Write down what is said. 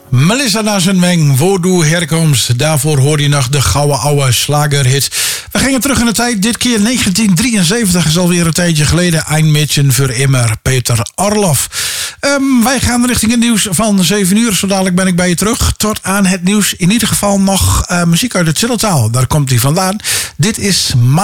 Melissa Nazenmeng, Wodu herkomst. Daarvoor hoorde je nog de gouden oude slagerhit. We gingen terug in de tijd. Dit keer 1973 is alweer een tijdje geleden. Ein Mädchen für immer, Peter Orloff. Wij gaan richting het nieuws van 7 uur. Zo dadelijk ben ik bij je terug. Tot aan het nieuws. In ieder geval nog muziek uit de Chilletaal. Daar komt hij vandaan. Dit is